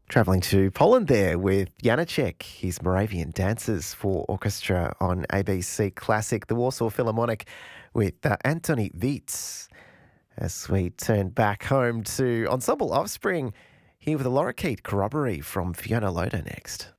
Travelling to Poland there with Janacek, his Moravian Dancers for Orchestra on ABC Classic, the Warsaw Philharmonic with Antoni Wietz. As we turn back home to Ensemble Offspring, here with a lorikeet corroboree from Fiona Loader next.